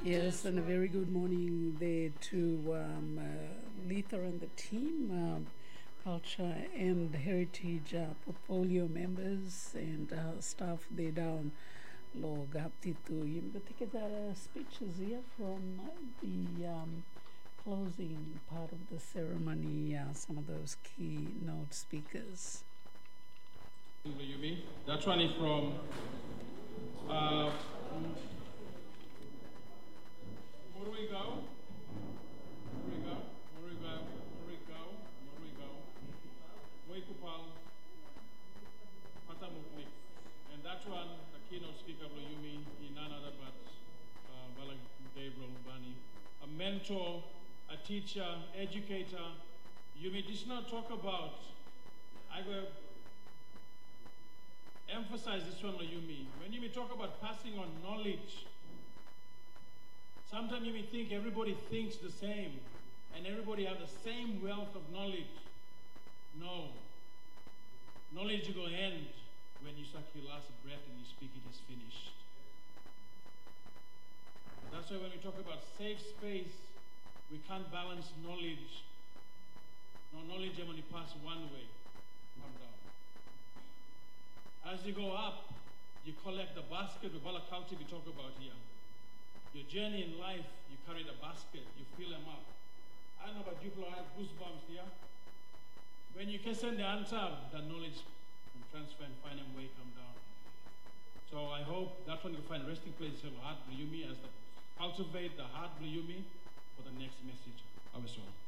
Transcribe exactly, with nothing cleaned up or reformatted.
Yes, and a very good morning there to um, uh, Letha and the team, um, culture and heritage uh, portfolio members and uh, staff there down. Lo Gaptitu, Yimbatikadara speeches here from the um, closing part of the ceremony, uh, some of those keynote speakers. Yumi. That one is from uh, where do we go? Where do we go? Where do we go? Where do we go? Where do we go? Moikupal Patamuknik. And that one, the keynote speaker of Yumi, is none other but uh, Bala Gabriel Bani, a mentor, a teacher, educator. Yumi did not talk about. I go. Emphasize this one, Yumi. When you may talk about passing on knowledge, sometimes you may think everybody thinks the same and everybody has the same wealth of knowledge. No. Knowledge will end when you suck your last breath and you speak it is finished. That's why when we talk about safe space, we can't balance knowledge. No knowledge only pass one way. Come down. As you go up, you collect the basket of Balakalti we talk about here. Your journey in life, you carry the basket, you fill them up. I don't know about you, people have goosebumps here. When you can send the answer, the knowledge can transfer and find a way come down. So I hope that one you find resting place of heart Yumi as the cultivate the heart Yumi for the next message. I was